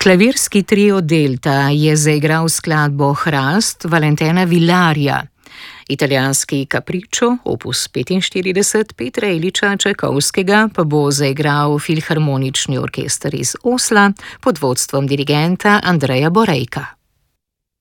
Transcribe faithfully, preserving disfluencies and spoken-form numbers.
Klavirski trio Delta je zaigral skladbo Hrast Valentena Villarja. Italijanski Capriccio, opus petinštirideset Petra Iljiča Čajkovskega, pa bo zaigral Filharmonični orkester iz Osla pod vodstvom dirigenta Andreja Borejka.